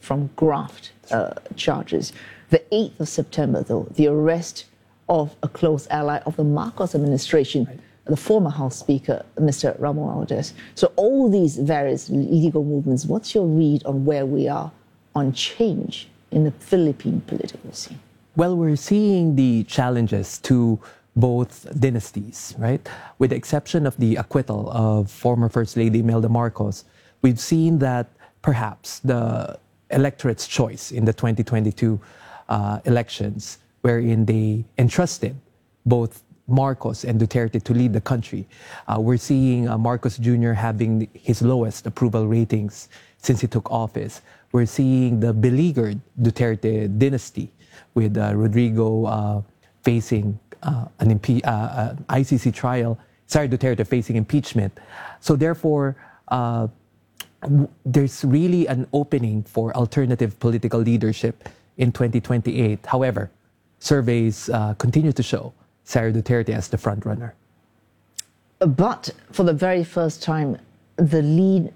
from graft charges. The 8th of September, though, the arrest of a close ally of the Marcos administration, right, the former House Speaker, Mr. Ramon Valdez. So all these various legal movements, what's your read on where we are on change in the Philippine political scene? Well, we're seeing the challenges to both dynasties, right? With the exception of the acquittal of former First Lady Imelda Marcos, we've seen that perhaps the electorate's choice in the 2022 elections, wherein they entrusted both Marcos and Duterte to lead the country. We're seeing Marcos Jr. having his lowest approval ratings since he took office. We're seeing the beleaguered Duterte dynasty with Rodrigo facing an ICC trial, Sara Duterte facing impeachment. So therefore, there's really an opening for alternative political leadership in 2028. However, surveys continue to show Sara Duterte as the front runner. But for the very first time, the lead,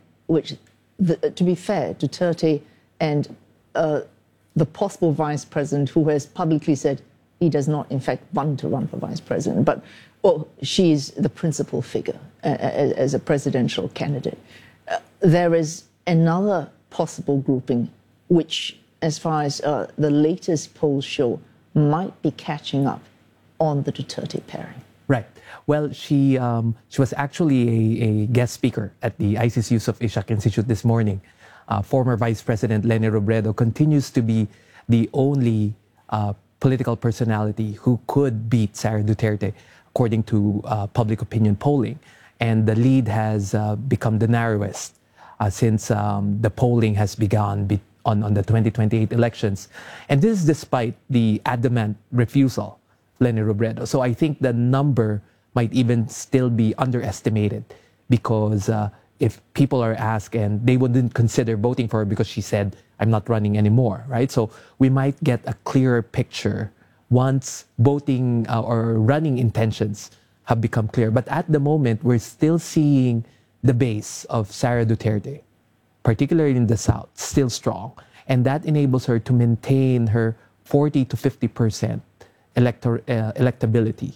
to be fair, Duterte and the possible vice president, who has publicly said he does not, in fact, want to run for vice president, but she's the principal figure as a presidential candidate. There is another possible grouping, which, as far as the latest polls show, might be catching up on the Duterte pairing. Right. Well, she was actually a guest speaker at the ICC Yusof Ishak Institute this morning. Former Vice President Leni Robredo continues to be the only political personality who could beat Sara Duterte, according to public opinion polling. And the lead has become the narrowest since the polling has begun on the 2028 elections. And this is despite the adamant refusal of Leni Robredo. So I think the number might even still be underestimated, because if people are asked and they wouldn't consider voting for her because she said, I'm not running anymore, right? So we might get a clearer picture once voting or running intentions have become clear. But at the moment, we're still seeing the base of Sara Duterte, particularly in the South, still strong. And that enables her to maintain her 40 to 50% electability.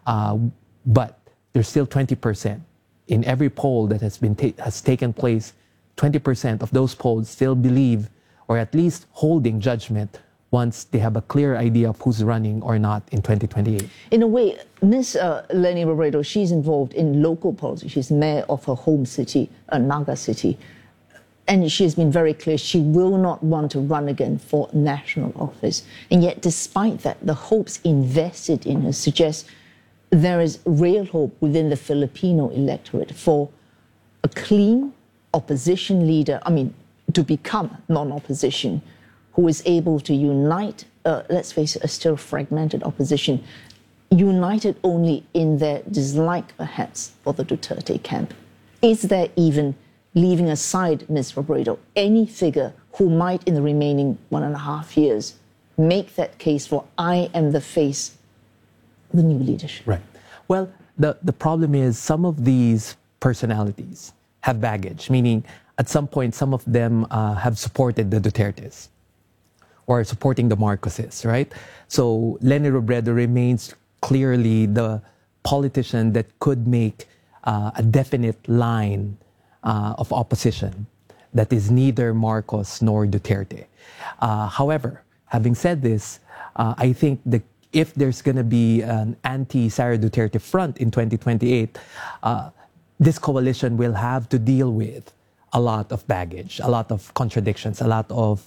But there's still 20%. In every poll that has taken place, 20% of those polls still believe, or at least holding judgment, once they have a clear idea of who's running or not in 2028. In a way, Ms. Leni Robredo, she's involved in local politics. She's mayor of her home city, Naga City. And she has been very clear she will not want to run again for national office. And yet, despite that, the hopes invested in her suggest there is real hope within the Filipino electorate for a clean opposition leader, to become non-opposition, who is able to unite, let's face it, a still fragmented opposition, united only in their dislike, perhaps, for the Duterte camp. Is there even, leaving aside Ms. Robredo, any figure who might, in the remaining 1.5 years, make that case for I am the face of the new leadership? Right. Well, the problem is some of these personalities have baggage, meaning at some point, some of them have supported the Dutertes or supporting the Marcoses, right? So Leni Robredo remains clearly the politician that could make a definite line of opposition that is neither Marcos nor Duterte. However, having said this, I think if there's going to be an anti-Sara Duterte front in 2028, this coalition will have to deal with a lot of baggage, a lot of contradictions, a lot of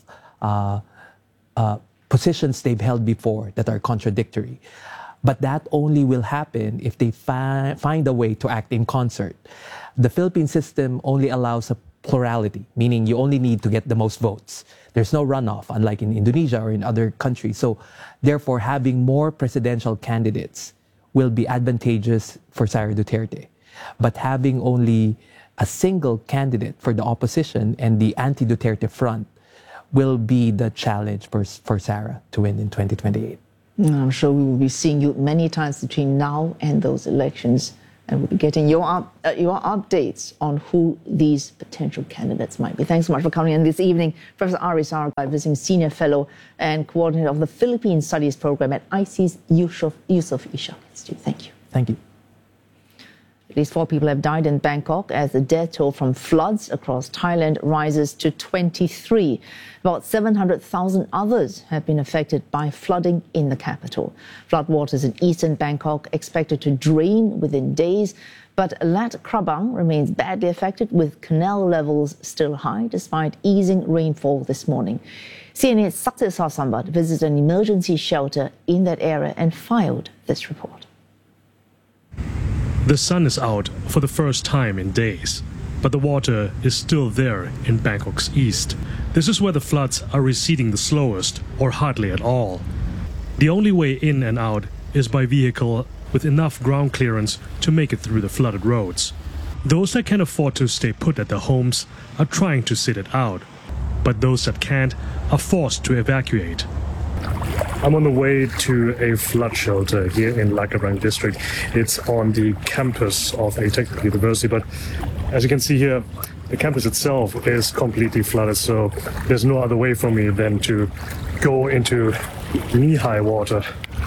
positions they've held before that are contradictory. But that only will happen if they find a way to act in concert. The Philippine system only allows a plurality, meaning you only need to get the most votes. There's no runoff, unlike in Indonesia or in other countries. So therefore, having more presidential candidates will be advantageous for Sara Duterte. But having only a single candidate for the opposition and the anti-Duterte front will be the challenge for Sara to win in 2028. I'm sure we will be seeing you many times between now and those elections. And we'll be getting your updates on who these potential candidates might be. Thanks so much for coming in this evening. Professor Ari Sargai, visiting Senior Fellow and Coordinator of the Philippine Studies Program at ISEAS Yusof Ishak Institute. Thank you. Thank you. At least 4 people have died in Bangkok as the death toll from floods across Thailand rises to 23. About 700,000 others have been affected by flooding in the capital. Floodwaters in eastern Bangkok expected to drain within days, but Lat Krabang remains badly affected with canal levels still high despite easing rainfall this morning. CNA's Saksesa Sambat visited an emergency shelter in that area and filed this report. The sun is out for the first time in days, but the water is still there in Bangkok's east. This is where the floods are receding the slowest or hardly at all. The only way in and out is by vehicle with enough ground clearance to make it through the flooded roads. Those that can afford to stay put at their homes are trying to sit it out, but those that can't are forced to evacuate. I'm on the way to a flood shelter here in Lat Krabang district. It's on the campus of a technical university, but as you can see here, the campus itself is completely flooded, so there's no other way for me than to go into knee-high water.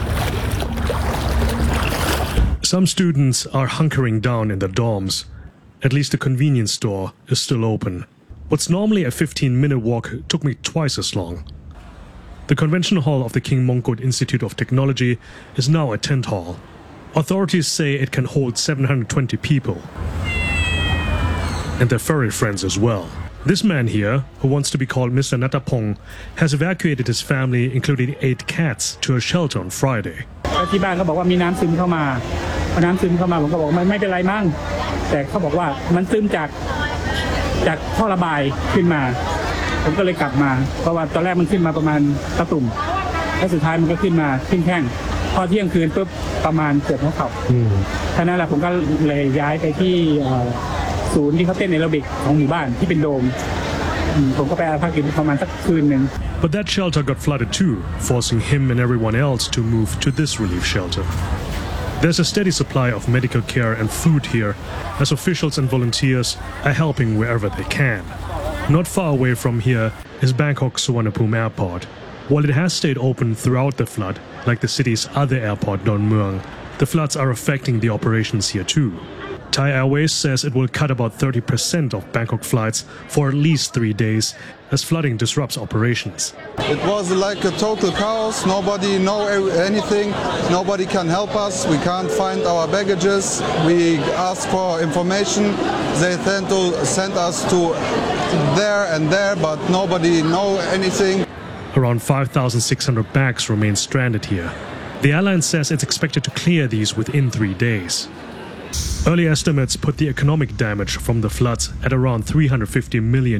Some students are hunkering down in their dorms. At least the convenience store is still open. What's normally a 15-minute walk took me twice as long. The convention hall of the King Mongkut Institute of Technology is now a tent hall. Authorities say it can hold 720 people. And their furry friends as well. This man here, who wants to be called Mr. Natapong, has evacuated his family, including 8 cats, to a shelter on Friday. ที่บ้านเขาบอกว่ามีน้ำซึมเข้ามาพอน้ำซึมเข้ามาผมก็บอกมันไม่เป็นไรมั้งแต่เขาบอกว่ามันซึมจากท่อระบายขึ้นมาผมก็เลยกลับมาเพราะว่าตอนแรกมันขึ้นมาประมาณตะตุ่มแล้วสุดท้ายมันก็ขึ้นมาขึ้นแข้งพอเที่ยงคืนปุ๊บประมาณเกือบหัวเข่าท่านั้นแหละผมก็เลยย้ายไปที่ศูนย์ที่เขาเต้นแอโรบิกของหมู่บ้านที่เป็นโดมผมก็ไปอาพักอยู่ประมาณสักคืนนึง But that shelter got flooded too, forcing him and everyone else to move to this relief shelter. There's a steady supply of medical care and food here, as officials and volunteers are helping wherever they can. Not far away from here is Bangkok Suvarnabhumi Airport. While it has stayed open throughout the flood, like the city's other airport, Don Mueang, the floods are affecting the operations here too. Thai Airways says it will cut about 30% of Bangkok flights for at least 3 days as flooding disrupts operations. It was like a total chaos. Nobody knows anything. Nobody can help us. We can't find our baggages. We ask for information. They tend to send us to there and there, but nobody knows anything. Around 5,600 bags remain stranded here. The airline says it's expected to clear these within 3 days. Early estimates put the economic damage from the floods at around $350 million.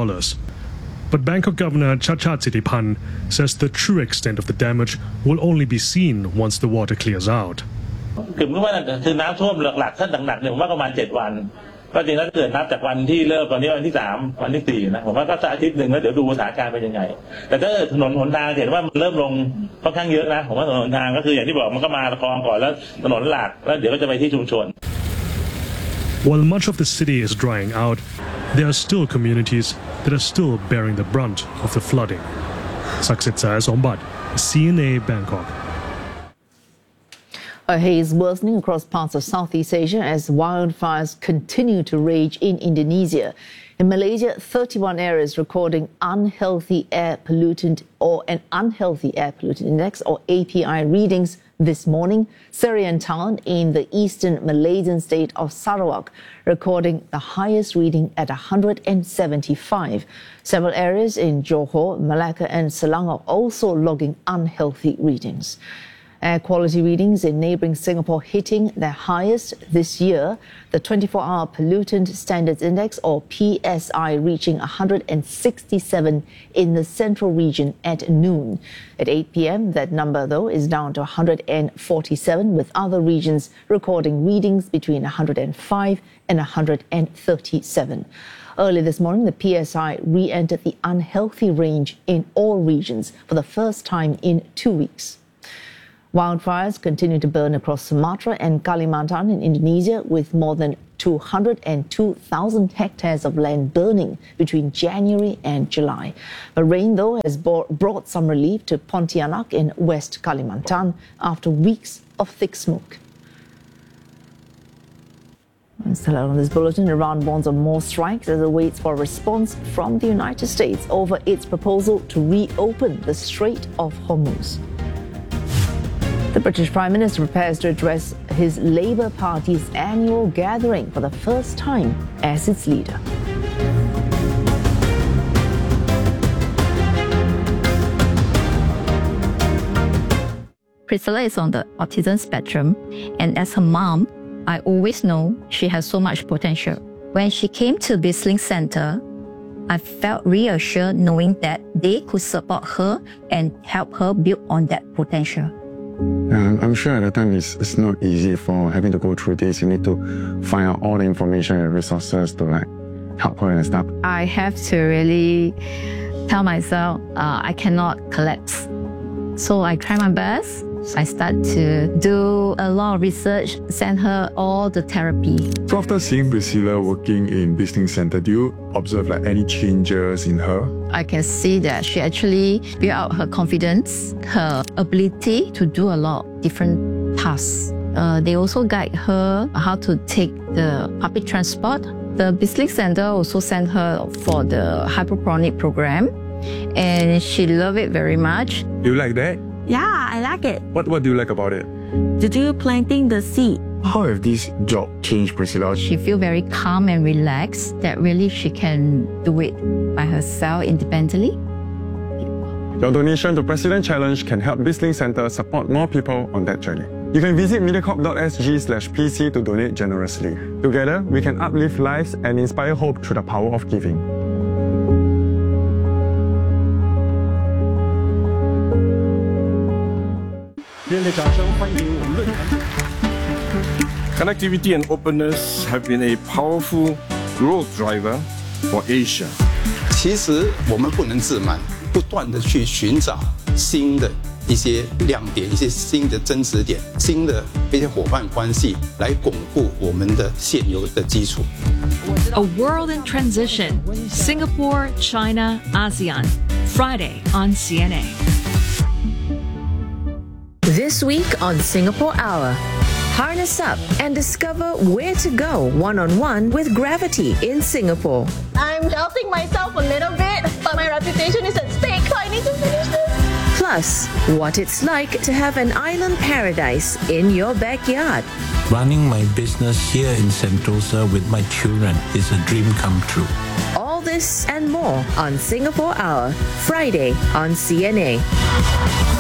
But Bangkok Governor Chachat Sittipan says the true extent of the damage will only be seen once the water clears out. คือคือน้ำท่วมหลักๆถ้าหนักๆเนี่ยผมว่าประมาณ7 วันก็จริงแล้วเกิดนับจากวันที่เริ่มตอนนี้วันที่3วันที่4นะผมว่าก็สักอาทิตย์นึงแล้วเดี๋ยวดูสถานการณ์เป็นยังไงแต่ถ้าถนนหนทางเห็นว่ามันเริ่มลงค่อนข้างเยอะนะผมว่าถนนหนทางก็คืออย่างที่บอกมันก็มาคลองก่อนแล้วถนนหลักแล้วเดี๋ยวก็จะไปที่ชุมชน While much of the city is drying out, there are still communities that are still bearing the brunt of the flooding. Saksesa Sombat, CNA Bangkok. A haze worsening across parts of Southeast Asia as wildfires continue to rage in Indonesia. In Malaysia, 31 areas recording unhealthy air pollutant or an unhealthy air pollutant index or API readings this morning. Serian town in the eastern Malaysian state of Sarawak recording the highest reading at 175. Several areas in Johor, Malacca and Selangor also logging unhealthy readings. Air quality readings in neighbouring Singapore hitting their highest this year. The 24-hour Pollutant Standards Index, or PSI, reaching 167 in the central region at noon. At 8 p.m., that number, though, is down to 147, with other regions recording readings between 105 and 137. Early this morning, the PSI re-entered the unhealthy range in all regions for the first time in 2 weeks. Wildfires continue to burn across Sumatra and Kalimantan in Indonesia, with more than 202,000 hectares of land burning between January and July. The rain, though, has brought some relief to Pontianak in West Kalimantan after weeks of thick smoke. Still out on this bulletin, Iran warns of more strikes as it waits for a response from the United States over its proposal to reopen the Strait of Hormuz. The British Prime Minister prepares to address his Labour Party's annual gathering for the first time as its leader. Priscilla is on the autism spectrum, and as her mom, I always know she has so much potential. When she came to BizLink Center, I felt reassured knowing that they could support her and help her build on that potential. I'm sure at the time it's not easy for having to go through this. You need to find out all the information and resources to help her and stuff. I have to really tell myself I cannot collapse. So I try my best. I start to do a lot of research, send her all the therapy. So after seeing Priscilla working in BizLink Center, do you observe any changes in her? I can see that she actually built out her confidence, her ability to do a lot of different tasks. They also guide her how to take the public transport. The BizLink Center also sent her for the hydroponic program, and she loved it very much. You like that? Yeah, I like it. What do you like about it? To do planting the seed. How have this job changed Priscilla? She feels very calm and relaxed that really she can do it by herself independently. Your donation to President Challenge can help BizLink Center support more people on that journey. You can visit mediacorp.sg/pc to donate generously. Together, we can uplift lives and inspire hope through the power of giving. Connectivity and openness have been a powerful growth driver for Asia. 其实我们不能自满，不断地去寻找新的一些亮点、一些新的增值点、新的一些伙伴关系，来巩固我们的现有的基础。 A World in Transition, Singapore, China, ASEAN, Friday on CNA. This week on Singapore Hour, harness up and discover where to go one-on-one with Gravity in Singapore. I'm doubting myself a little bit, but my reputation is at stake, so I need to finish this. Plus, what it's like to have an island paradise in your backyard. Running my business here in Sentosa with my children is a dream come true. All this and more on Singapore Hour, Friday on CNA.